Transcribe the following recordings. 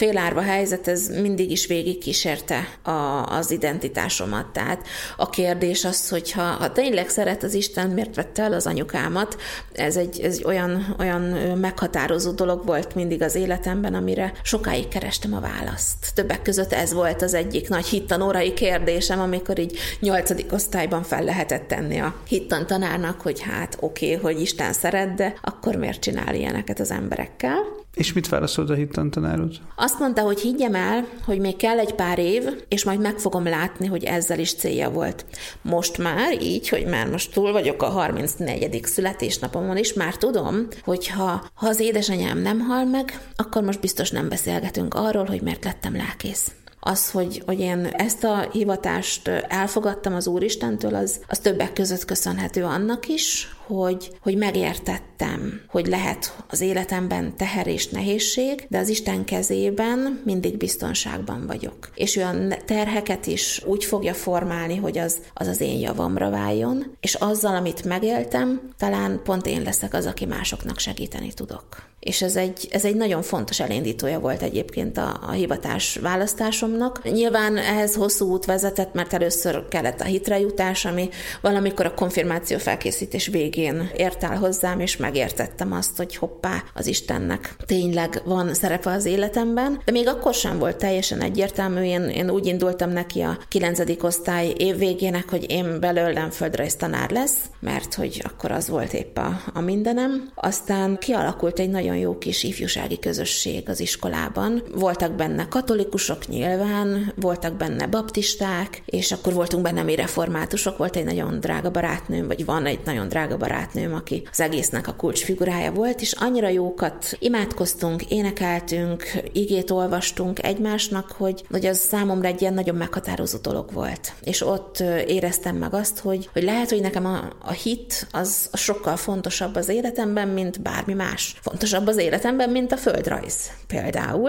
félárva helyzet, ez mindig is végigkísérte az identitásomat. Tehát a kérdés az, hogy ha tényleg szeret az Isten, miért vette el az anyukámat? Ez egy olyan meghatározó dolog volt mindig az életemben, amire sokáig kerestem a választ. Többek között ez volt az egyik nagy hittanórai kérdésem, amikor így 8. osztályban fel lehetett tenni a hittantanárnak, hogy hát oké, hogy Isten szeret, de akkor miért csinál ilyeneket az emberekkel? És mit válaszolt a hittantanárod? Azt mondta, hogy higgyem el, hogy még kell egy pár év, és majd meg fogom látni, hogy ezzel is célja volt. Most már így, hogy már most túl vagyok a 34. születésnapomon is, már tudom, hogy ha az édesanyám nem hal meg, akkor most biztos nem beszélgetünk arról, hogy miért lettem lelkész. Az, hogy én ezt a hivatást elfogadtam az Úristentől, az többek között köszönhető annak is, hogy megértettem, hogy lehet az életemben teher és nehézség, de az Isten kezében mindig biztonságban vagyok. És olyan terheket is úgy fogja formálni, hogy az én javamra váljon, és azzal, amit megéltem, talán pont én leszek az, aki másoknak segíteni tudok. És ez egy nagyon fontos elindítója volt egyébként a hivatás választásomnak. Nyilván ehhez hosszú út vezetett, mert először kellett a hitre jutás, ami valamikor a konfirmáció felkészítés végén ért el hozzám, és megértettem azt, hogy hoppá, az Istennek tényleg van szerepe az életemben, de még akkor sem volt teljesen egyértelmű. Én úgy indultam neki a 9. osztály évvégének, hogy én belőlem földrajztanár lesz, mert hogy akkor az volt épp a mindenem. Aztán kialakult egy nagyon jó kis ifjúsági közösség az iskolában. Voltak benne katolikusok nyilván, voltak benne baptisták, és akkor voltunk benne mi reformátusok. Volt egy nagyon drága barátnőm, vagy van egy nagyon drága barátnőm, aki az egésznek a kulcsfigurája volt, és annyira jókat imádkoztunk, énekeltünk, igét olvastunk egymásnak, hogy az számomra egy ilyen nagyon meghatározó dolog volt. És ott éreztem meg azt, hogy lehet, hogy nekem a hit az sokkal fontosabb az életemben, mint bármi más. Fontosabb az életemben, mint a földrajz például.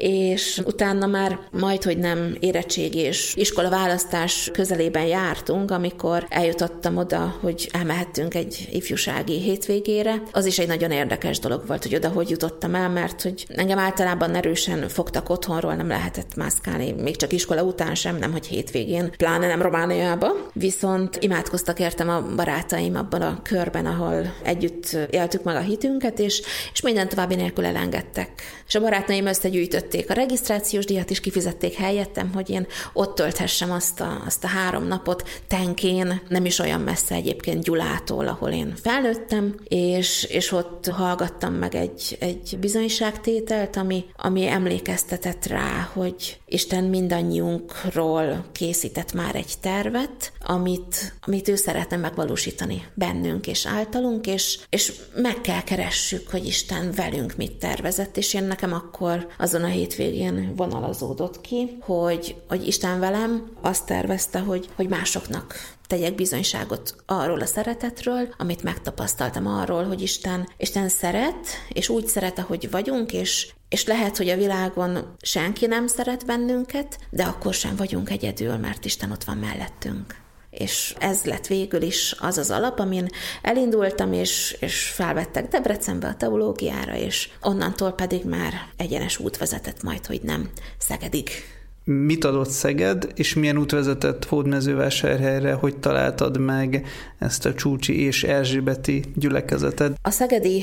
És utána már majdhogy nem érettség és iskolaválasztás közelében jártunk, amikor eljutottam oda, hogy elmehettünk egy ifjúsági hétvégére. Az is egy nagyon érdekes dolog volt, hogy oda hogy jutottam el, mert hogy engem általában erősen fogtak otthonról, nem lehetett mászkálni, még csak iskola után sem, nem hogy hétvégén, pláne nem Romániába. Viszont imádkoztak értem a barátaim abban a körben, ahol együtt éltük meg a hitünket, és minden további nélkül elengedtek. És a barátnaim összegyűjtötték a regisztrációs díjat, és kifizették helyettem, hogy én ott tölthessem azt a 3 napot Tenkén, nem is olyan messze egyébként Gyulától, ahol én felnőttem, és ott hallgattam meg egy bizonyságtételt, ami emlékeztetett rá, hogy Isten mindannyiunkról készített már egy tervet, amit ő szeretne megvalósítani bennünk és általunk, és meg kell keressük, hogy Isten velünk mit tervezett, és én nekem akkor azon a hétvégén vonalazódott ki, hogy Isten velem azt tervezte, hogy másoknak tegyek bizonyságot arról a szeretetről, amit megtapasztaltam arról, hogy Isten szeret, és úgy szeret, ahogy vagyunk, és lehet, hogy a világon senki nem szeret bennünket, de akkor sem vagyunk egyedül, mert Isten ott van mellettünk. És ez lett végül is az alap, amin elindultam, és felvettek Debrecenbe a teológiára, és onnantól pedig már egyenes út vezetett majd, hogy nem Szegedig. Mit adott Szeged, és milyen út vezetett Hódmezővásárhelyre, hogy találtad meg ezt a Csúcsi és erzsébeti gyülekezetet? A szegedi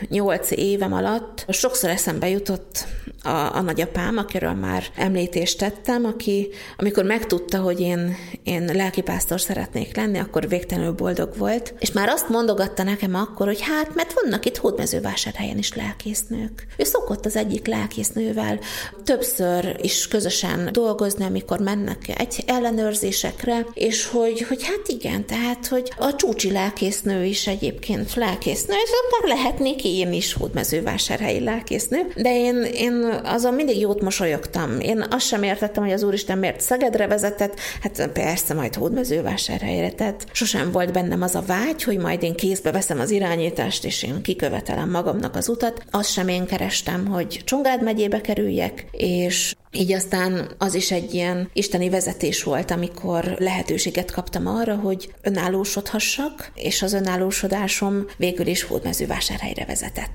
8 évem alatt sokszor eszembe jutott a nagyapám, akiről már említést tettem, aki amikor megtudta, hogy én lelkipásztor szeretnék lenni, akkor végtelenül boldog volt, és már azt mondogatta nekem akkor, hogy hát, mert vannak itt Hódmezővásárhelyen is lelkésznők. Ő szokott az egyik lelkésznővel többször is közösen dolgozni, amikor mennek egy ellenőrzésekre, és hogy hát igen, tehát, hogy a Csúcsi lelkésznő is egyébként lelkésznő, és akkor lehetnék én is Hódmezővásárhelyi lelkésznő, de én azon mindig jót mosolyogtam. Én azt sem értettem, hogy az Úristen miért Szegedre vezetett, hát persze majd Hódmezővásárhelyre, tehát sosem volt bennem az a vágy, hogy majd én kézbe veszem az irányítást, és én kikövetelem magamnak az utat. Azt sem én kerestem, hogy Csongrád megyébe kerüljek, és így aztán az is egy ilyen isteni vezetés volt, amikor lehetőséget kaptam arra, hogy önállósodhassak, és az önállósodásom végül is Hódmezővásárhelyre vezetett.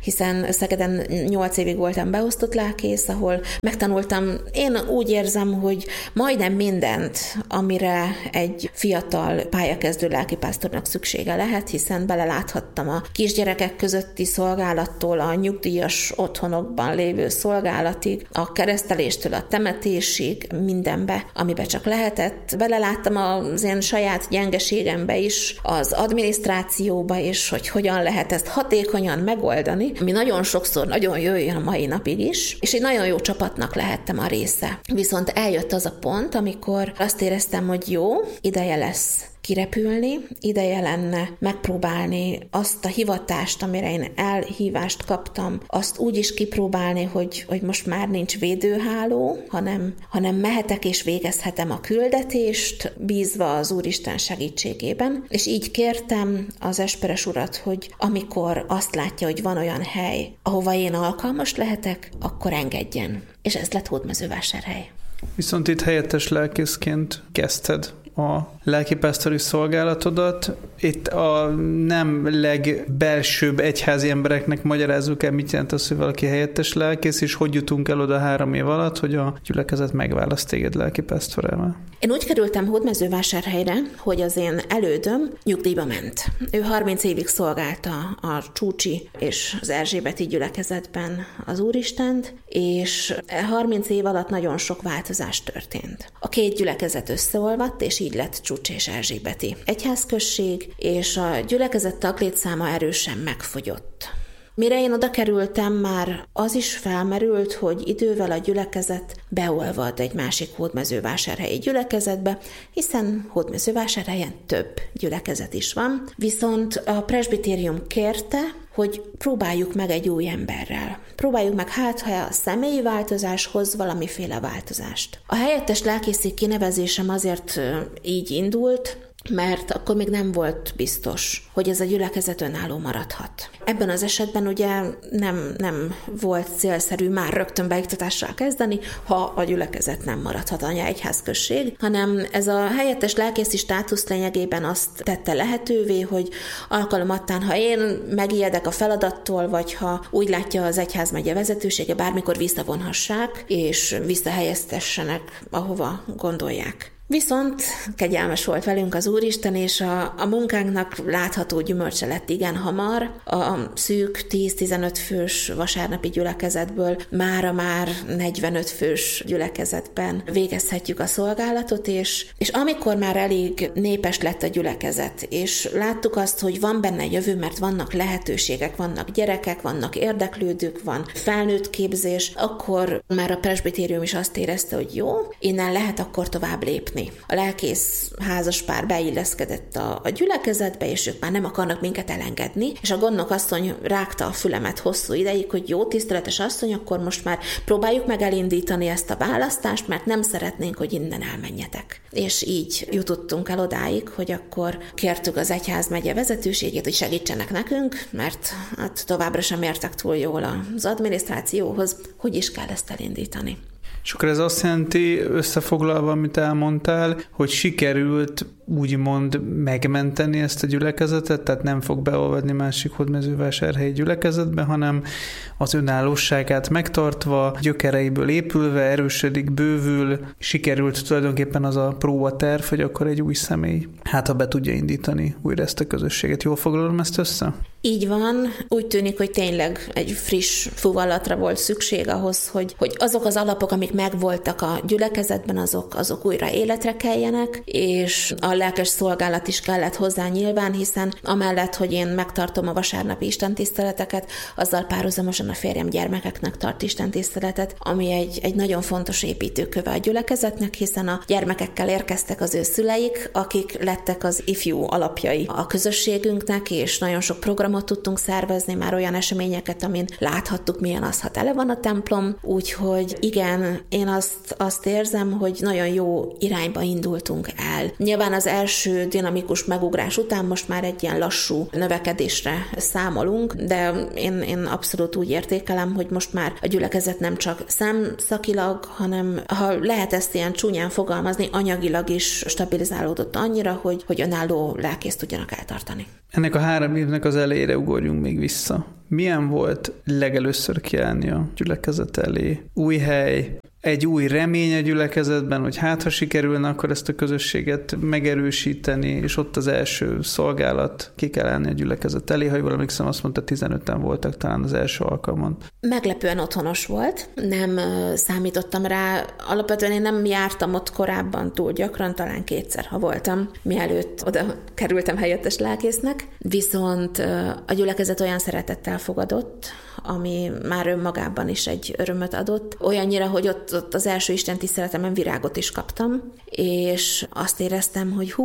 hiszen Szegeden 8 évig voltam beosztott lelkész, ahol megtanultam, én úgy érzem, hogy majdnem mindent, amire egy fiatal pályakezdő lelkipásztornak szüksége lehet, hiszen beleláthattam a kisgyerekek közötti szolgálattól, a nyugdíjas otthonokban lévő szolgálatig, a kereszteléstől a temetésig, mindenbe, amiben csak lehetett. Beleláttam az én saját gyengeségembe is, az adminisztrációba is, hogy hogyan lehet ezt hatékonyan megoldani, ami nagyon sokszor nagyon jöjjön a mai napig is, és egy nagyon jó csapatnak lehettem a része. Viszont eljött az a pont, amikor azt éreztem, hogy jó, ideje lesz kirepülni, ideje lenne megpróbálni azt a hivatást, amire én elhívást kaptam, azt úgy is kipróbálni, hogy most már nincs védőháló, hanem mehetek és végezhetem a küldetést, bízva az Úristen segítségében. És így kértem az esperes urat, hogy amikor azt látja, hogy van olyan hely, ahova én alkalmas lehetek, akkor engedjen. És ez lett Hódmezővásárhely. Viszont itt helyettes lelkészként kezdted a lelkipásztori szolgálatodat. Itt a nem legbelsőbb egyházi embereknek magyarázzuk el, mit jelent az, hogy valaki helyettes lelkész, és hogy jutunk el oda 3 év alatt, hogy a gyülekezet megválaszt téged lelkipásztorává. Én úgy kerültem Hódmezővásárhelyre, hogy az én elődöm nyugdíjba ment. Ő 30 évig szolgálta a Csúcsi és az Erzsébeti gyülekezetben az Úristent, és 30 év alatt nagyon sok változás történt. A 2 gyülekezet összeolvadt, és így lett Csúcsi és Erzsébeti egyházközség, és a gyülekezet taglétszáma erősen megfogyott. Mire én oda kerültem, már az is felmerült, hogy idővel a gyülekezet beolvad egy másik hódmezővásárhelyi gyülekezetbe, hiszen Hódmezővásárhelyen több gyülekezet is van, viszont a presbitérium kérte, hogy próbáljuk meg egy új emberrel. Próbáljuk meg, ha a személyi változás hoz valamiféle változást. A helyettes lelkészi kinevezésem azért így indult, mert akkor még nem volt biztos, hogy ez a gyülekezet önálló maradhat. Ebben az esetben ugye nem volt célszerű már rögtön beiktatással kezdeni, ha a gyülekezet nem maradhat anyaegyházközség, hanem ez a helyettes lelkészi státusz lényegében azt tette lehetővé, hogy alkalomattán, ha én megijedek a feladattól, vagy ha úgy látja az egyházmegye vezetősége, bármikor visszavonhassák, és visszahelyeztessenek, ahova gondolják. Viszont kegyelmes volt velünk az Úristen, és a munkánknak látható gyümölcse lett igen hamar. A szűk 10-15 fős vasárnapi gyülekezetből mára már 45 fős gyülekezetben végezhetjük a szolgálatot, és amikor már elég népes lett a gyülekezet, és láttuk azt, hogy van benne jövő, mert vannak lehetőségek, vannak gyerekek, vannak érdeklődők, van felnőtt képzés, akkor már a presbitérium is azt érezte, hogy jó, innen lehet akkor tovább lépni. A lelkész házaspár beilleszkedett a gyülekezetbe, és ők már nem akarnak minket elengedni, és a gondnok asszony rágta a fülemet hosszú ideig, hogy jó, tiszteletes asszony, akkor most már próbáljuk meg elindítani ezt a választást, mert nem szeretnénk, hogy innen elmenjetek. És így jutottunk el odáig, hogy akkor kértük az egyházmegye vezetőségét, hogy segítsenek nekünk, mert hát továbbra sem értek túl jól az adminisztrációhoz, hogy is kell ezt elindítani. És akkor ez azt jelenti, összefoglalva, amit elmondtál, hogy sikerült úgymond megmenteni ezt a gyülekezetet, tehát nem fog beolvadni másik hódmezővásárhelyi gyülekezetbe, hanem az önállóságát megtartva, gyökereiből épülve, erősödik, bővül, sikerült tulajdonképpen az a próbaterv, hogy akkor egy új személy ha be tudja indítani újra ezt a közösséget. Jól foglalom ezt össze? Így van. Úgy tűnik, hogy tényleg egy friss fuvallatra volt szükség ahhoz, hogy azok az alapok, amik megvoltak a gyülekezetben, azok újra életre keljenek, és a lelkes szolgálat is kellett hozzá nyilván, hiszen amellett, hogy én megtartom a vasárnapi istentiszteleteket, azzal párhuzamosan a férjem gyermekeknek tart istentiszteletet, ami egy nagyon fontos építőköve a gyülekezetnek, hiszen a gyermekekkel érkeztek az ő szüleik, akik lettek az ifjú alapjai a közösségünknek, és nagyon sok programot tudtunk szervezni, már olyan eseményeket, amin láthattuk, milyen az, ha tele van a templom, úgyhogy igen, én azt érzem, hogy nagyon jó irányba indultunk el. Nyilván az első dinamikus megugrás után most már egy ilyen lassú növekedésre számolunk, de én abszolút úgy értékelem, hogy most már a gyülekezet nem csak szemszakilag, hanem ha lehet ezt ilyen csúnyán fogalmazni, anyagilag is stabilizálódott annyira, hogy önálló lelkészt tudjanak eltartani. Ennek a 3 évnek az elejére ugorjunk még vissza. Milyen volt legelőször kiállni a gyülekezet elé? Új hely, egy új remény a gyülekezetben, hogy ha sikerülne, akkor ezt a közösséget megerősíteni, és ott az első szolgálat, ki kell állni a gyülekezet elé. Ha jól emlékszem, azt mondta, 15-en voltak talán az első alkalmon. Meglepően otthonos volt, nem számítottam rá. Alapvetően én nem jártam ott korábban túl gyakran, talán 2-szer, ha voltam, mielőtt oda kerültem helyettes lelkésznek. Viszont a gyülekezet olyan szeretettel fogadott, ami már önmagában is egy örömöt adott. Olyannyira, hogy ott az első Isten tiszteletemen virágot is kaptam, és azt éreztem, hogy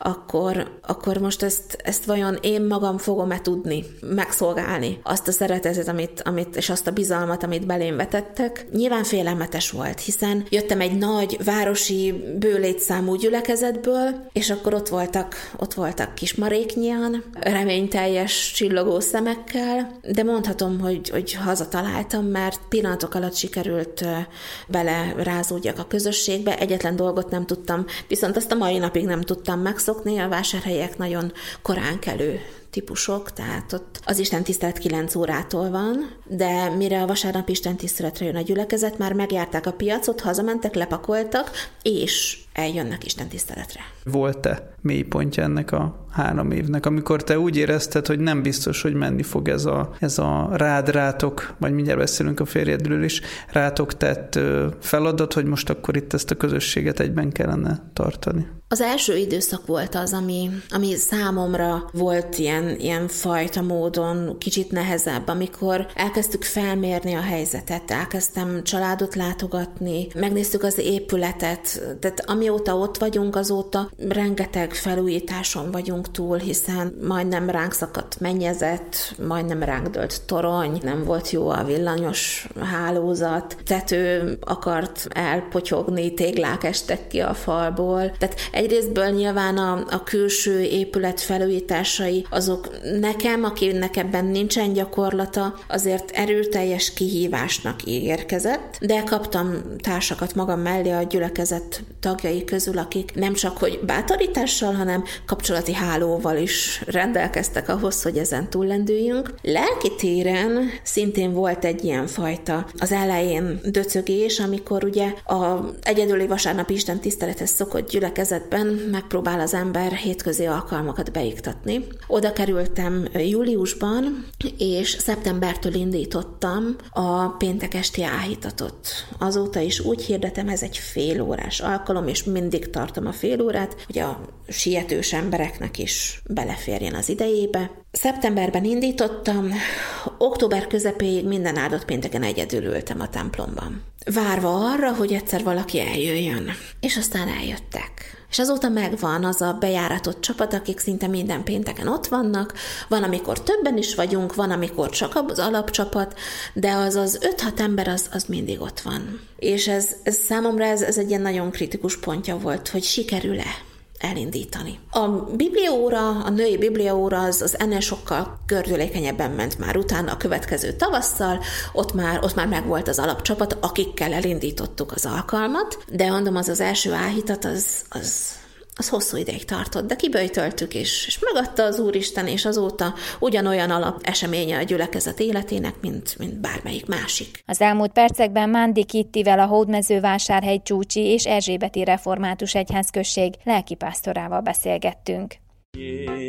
akkor most ezt vajon én magam fogom-e tudni megszolgálni? Azt a szeretetet, amit és azt a bizalmat, amit belém vetettek. Nyilván félelmetes volt, hiszen jöttem egy nagy városi bőlétszámú gyülekezetből, és akkor ott voltak kismaréknyian, reményteljes csillogó szemekkel, de mondhatom, hogy hazataláltam, mert pillanatok alatt sikerült bele rázódjak a közösségbe. Egyetlen dolgot nem tudtam, viszont azt a mai napig nem tudtam megszokni, a vásárhelyek nagyon korán kelő típusok, tehát ott az istentisztelet 9 órától van, de mire a vasárnap istentiszteletre jön a gyülekezet, már megjárták a piacot, hazamentek, lepakoltak, és eljönnek istentiszteletre. Volt-e mélypontja ennek a 3 évnek, amikor te úgy érezted, hogy nem biztos, hogy menni fog ez a rátok, vagy mindjárt beszélünk a férjedről is, rátok tett feladat, hogy most akkor itt ezt a közösséget egyben kellene tartani? Az első időszak volt az, ami számomra volt ilyen fajta módon kicsit nehezebb, amikor elkezdtük felmérni a helyzetet, elkezdtem családot látogatni, megnéztük az épületet, tehát amióta ott vagyunk, azóta rengeteg felújításon vagyunk túl, hiszen majdnem ránk szakadt mennyezet, majdnem ránk dőlt torony, nem volt jó a villanyos hálózat, tető akart elpotyogni, téglák estek ki a falból. Tehát egyrésztből nyilván a külső épület felújításai, azok nekem, akinek ebben nincsen gyakorlata, azért erőteljes kihívásnak ígérkezett, de kaptam társakat magam mellé a gyülekezet tagjai közül, akik nem csak hogy bátorítással, hanem kapcsolati hálóval is rendelkeztek ahhoz, hogy ezen túllendüljünk. Lelki téren szintén volt egy ilyen fajta az elején döcögés, amikor ugye a egyedüli vasárnapi Isten tisztelethez szokott gyülekezetben megpróbál az ember hétközi alkalmakat beiktatni. Oda kerültem júliusban, és szeptembertől indítottam a péntek esti áhítatot. Azóta is úgy hirdetem, ez egy félórás alkalom, és mindig tartom a fél órát, hogy a sietős embereknek is beleférjen az idejébe. Szeptemberben indítottam, október közepéig minden áldott pénteken egyedül ültem a templomban. Várva arra, hogy egyszer valaki eljöjjön. És aztán eljöttek. És azóta megvan az a bejáratott csapat, akik szinte minden pénteken ott vannak, van, amikor többen is vagyunk, van, amikor csak az alapcsapat, de az 5-6 ember az mindig ott van. És ez számomra ez egy ilyen nagyon kritikus pontja volt, hogy sikerül-e elindítani. A bibliaóra, a női bibliaóra az ennél sokkal gördülékenyebben ment már utána a következő tavasszal, ott már megvolt az alapcsapat, akikkel elindítottuk az alkalmat, de mondom, az első áhítat az hosszú ideig tartott, de kiböjtöltük, és megadta az Úristen, és azóta ugyanolyan alap eseménye a gyülekezet életének, mint bármelyik másik. Az elmúlt percekben Mándi Kittivel, a Hódmezővásárhely Csúcsi és Erzsébeti Református Egyházközség lelkipásztorával beszélgettünk.